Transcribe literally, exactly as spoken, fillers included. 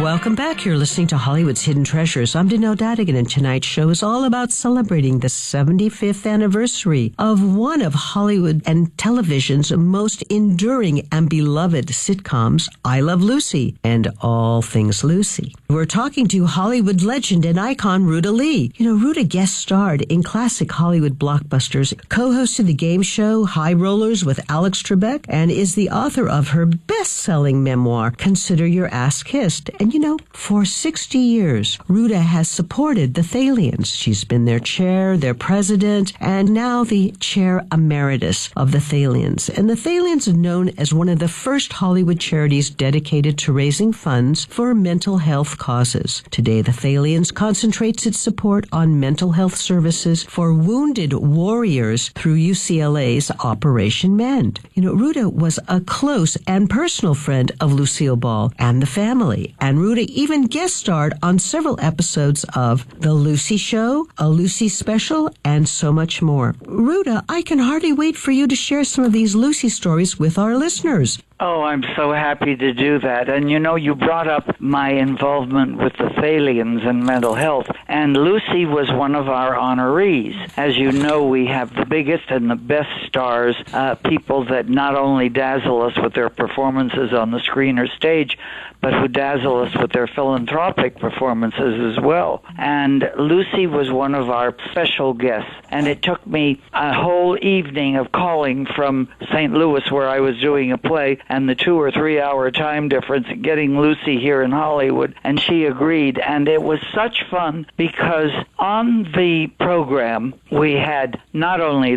Welcome back. You're listening to Hollywood's Hidden Treasures. I'm Danelle Dadigan, and tonight's show is all about celebrating the seventy-fifth anniversary of one of Hollywood and television's most enduring and beloved sitcoms, I Love Lucy and All Things Lucy. We're talking to Hollywood legend and icon Ruta Lee. You know, Ruta guest starred in classic Hollywood blockbusters, co-hosted the game show High Rollers with Alex Trebek, and is the author of her best-selling memoir, Consider Your Ass Kissed. And you know, for sixty years, Ruta has supported the Thalians. She's been their chair, their president, and now the chair emeritus of the Thalians. And the Thalians are known as one of the first Hollywood charities dedicated to raising funds for mental health causes. Today, the Thalians concentrates its support on mental health services for wounded warriors through U C L A's Operation Mend. You know, Ruta was a close and personal friend of Lucille Ball and the family, and Ruta even guest starred on several episodes of The Lucy Show, A Lucy Special, and so much more. Ruta, I can hardly wait for you to share some of these Lucy stories with our listeners. Oh, I'm so happy to do that. And, you know, you brought up my involvement with the Thalians and mental health, and Lucy was one of our honorees. As you know, we have the biggest and the best stars, uh, people that not only dazzle us with their performances on the screen or stage, but who dazzle us with their philanthropic performances as well. And Lucy was one of our special guests, and it took me a whole evening of calling from Saint Louis, where I was doing a play, and the two or three hour time difference, getting Lucy here in Hollywood, and she agreed. And it was such fun because on the program we had not only